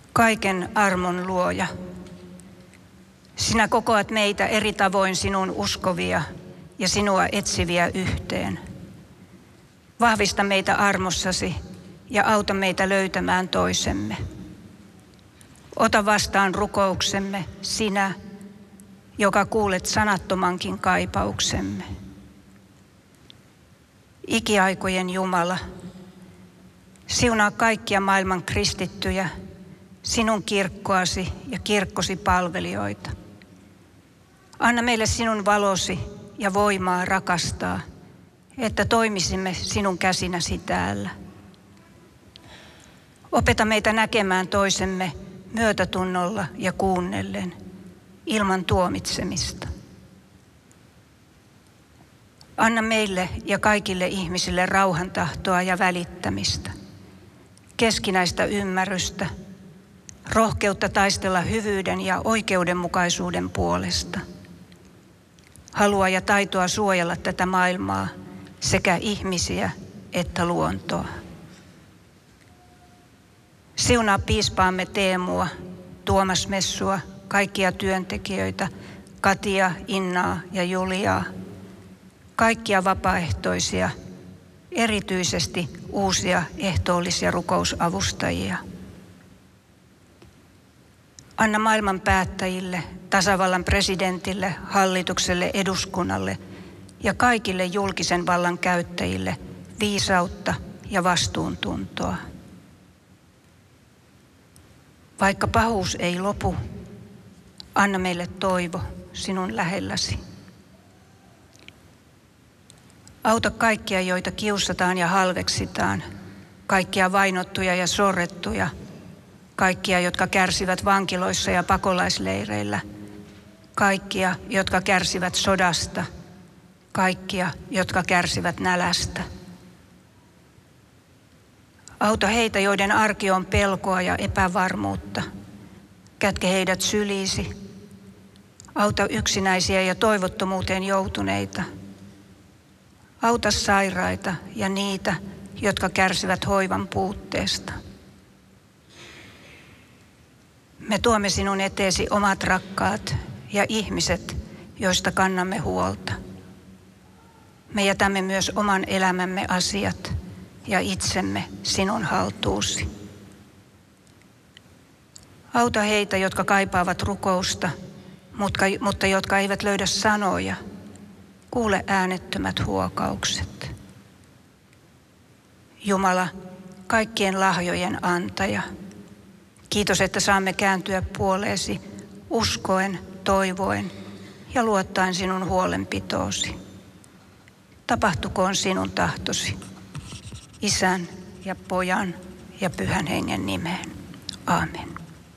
Kaiken armon luoja, sinä kokoat meitä eri tavoin sinun uskovia ja sinua etsiviä yhteen. Vahvista meitä armossasi ja auta meitä löytämään toisemme. Ota vastaan rukouksemme sinä, joka kuulet sanattomankin kaipauksemme. Ikiaikojen Jumala, siunaa kaikkia maailman kristittyjä, sinun kirkkoasi ja kirkkosi palvelijoita. Anna meille sinun valosi ja voimaa rakastaa, että toimisimme sinun käsinäsi täällä. Opeta meitä näkemään toisemme myötätunnolla ja kuunnellen, ilman tuomitsemista. Anna meille ja kaikille ihmisille rauhantahtoa ja välittämistä, keskinäistä ymmärrystä, rohkeutta taistella hyvyyden ja oikeudenmukaisuuden puolesta, halua ja taitoa suojella tätä maailmaa, sekä ihmisiä että luontoa. Siunaa piispaamme Teemua, Tuomas Messua, kaikkia työntekijöitä, Katia, Innaa ja Juliaa, kaikkia vapaaehtoisia, erityisesti uusia ehtoollisia rukousavustajia. Anna maailman päättäjille, tasavallan presidentille, hallitukselle, eduskunnalle ja kaikille julkisen vallan käyttäjille viisautta ja vastuuntuntoa. Vaikka pahuus ei lopu, anna meille toivo sinun lähelläsi. Auta kaikkia, joita kiusataan ja halveksitaan, kaikkia vainottuja ja sorrettuja, kaikkia, jotka kärsivät vankiloissa ja pakolaisleireillä, kaikkia, jotka kärsivät sodasta, kaikkia, jotka kärsivät nälästä. Auta heitä, joiden arki on pelkoa ja epävarmuutta. Kätke heidät syliisi. Auta yksinäisiä ja toivottomuuteen joutuneita. Auta sairaita ja niitä, jotka kärsivät hoivan puutteesta. Me tuomme sinun eteesi omat rakkaat ja ihmiset, joista kannamme huolta. Me jätämme myös oman elämämme asiat ja itsemme sinun haltuusi. Auta heitä, jotka kaipaavat rukousta, mutta jotka eivät löydä sanoja. Kuule äänettömät huokaukset. Jumala, kaikkien lahjojen antaja, kiitos, että saamme kääntyä puoleesi uskoen, toivoen ja luottaen sinun huolenpitoosi. Tapahtukoon sinun tahtosi, Isän ja Pojan ja Pyhän Hengen nimeen. Aamen.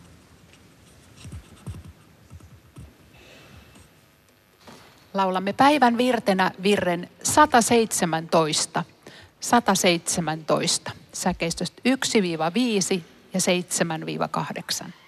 Laulamme päivän virtenä virren 117. 117. Säkeistöstä 1-5 ja 7-8.